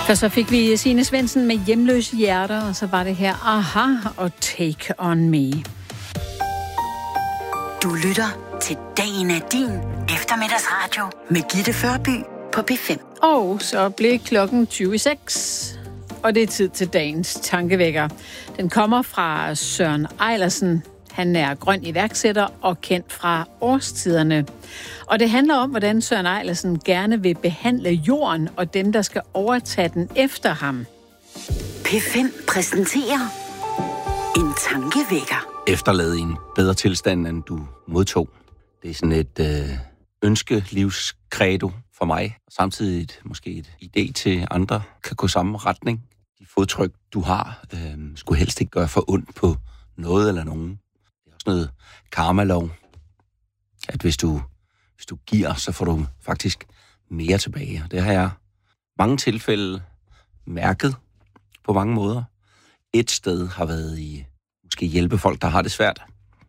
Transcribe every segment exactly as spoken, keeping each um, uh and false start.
Først så fik vi Signe Svendsen med Hjemløse Hjerter, og så var det her Aha og Take On Me. Du lytter til Dagen er din eftermiddagsradio med Gitte Førby på P fem. Og så blev klokken tyve i seks, og det er tid til dagens tankevækker. Den kommer fra Søren Eilersen. Han er grøn iværksætter og kendt fra Årstiderne. Og det handler om, hvordan Søren Eilersen gerne vil behandle jorden og dem, der skal overtage den efter ham. P fem præsenterer en tankevækker. Efterlade i en bedre tilstand, end du modtog. Det er sådan et øh, ønskelivskredo for mig. Samtidig et, måske et idé til andre kan gå samme retning. De fodtryk, du har, øh, skulle helst ikke gøre for ondt på noget eller nogen. Det er også noget karma-lov. At hvis du, hvis du giver, så får du faktisk mere tilbage. Det har jeg mange tilfælde mærket på mange måder. Et sted har været i måske hjælpe folk, der har det svært.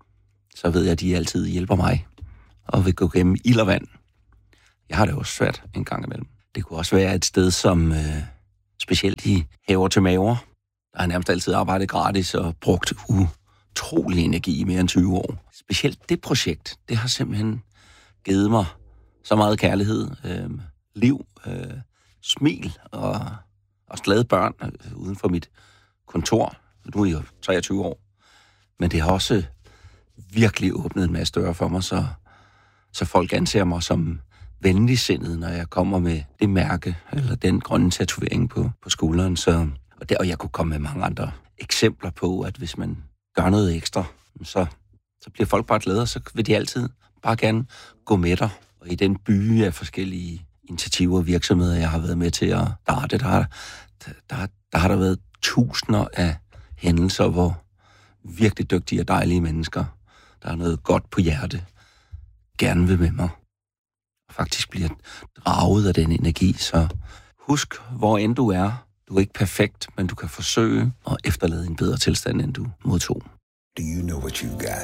Så ved jeg, at de altid hjælper mig og vil gå gennem ild og vand. Jeg har det også svært en gang imellem. Det kunne også være et sted, som øh, specielt i haver til maver, der har nærmest altid arbejdet gratis og brugt utrolig energi i mere end tyve år. Specielt det projekt, det har simpelthen givet mig så meget kærlighed, øh, liv, øh, smil og også glade børn øh, uden for mit kontor. Nu er jeg jo treogtyve år. Men det har også virkelig åbnet en masse døre for mig, så, så folk anser mig som venligsindet, når jeg kommer med det mærke, eller den grønne tatovering på, på skulderen. Så, og, der, og jeg kunne komme med mange andre eksempler på, at hvis man gør noget ekstra, så, så bliver folk bare glade, så vil de altid bare gerne gå med dig. Og i den by af forskellige initiativer og virksomheder, jeg har været med til at starte, der, der, der, der har der været tusinder af hændelser, hvor virkelig dygtige og dejlige mennesker, der er noget godt på hjerte, gerne vil med mig. Og faktisk bliver draget af den energi. Så husk, hvor end du er. Du er ikke perfekt, men du kan forsøge at efterlade en bedre tilstand, end du modtog. Do you know what you got?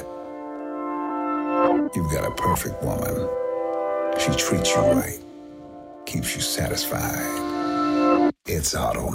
You've got a perfect woman. She treats you right. Keeps you satisfied. It's Auto